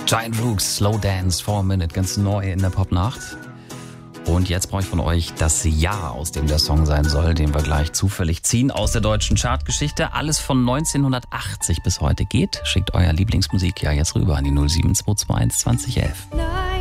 Giant Rooks, Slow Dance, 4 Minute, ganz neu in der Popnacht. Und jetzt brauche ich von euch das Jahr, aus dem der Song sein soll, den wir gleich zufällig ziehen aus der deutschen Chartgeschichte. Alles von 1980 bis heute geht. Schickt euer Lieblingsmusik ja jetzt rüber an die 07221 2011.